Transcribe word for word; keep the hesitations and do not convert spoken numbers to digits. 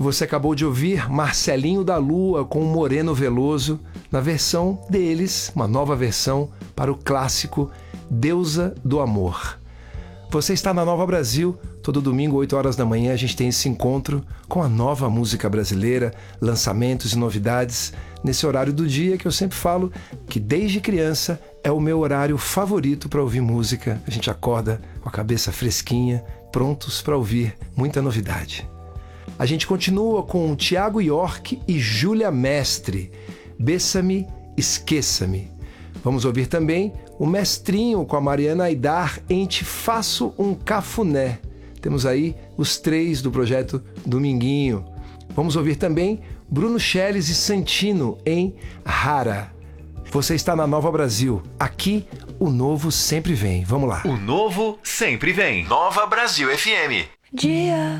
Você acabou de ouvir Marcelinho da Lua com Moreno Veloso, na versão deles, uma nova versão para o clássico Deusa do Amor. Você está na Nova Brasil, todo domingo, oito horas da manhã, a gente tem esse encontro com a nova música brasileira, lançamentos e novidades, nesse horário do dia que eu sempre falo que desde criança é o meu horário favorito para ouvir música. A gente acorda com a cabeça fresquinha, prontos para ouvir muita novidade. A gente continua com Tiago York e Júlia Mestre, Bessa-me, Esqueça-me. Vamos ouvir também o Mestrinho com a Mariana Aidar em Te Faço um Cafuné. Temos aí os três do projeto Dominguinho. Vamos ouvir também Bruno Cheles e Santino em Rara. Você está na Nova Brasil. Aqui, o novo sempre vem. Vamos lá. O novo sempre vem. Nova Brasil F M. Dia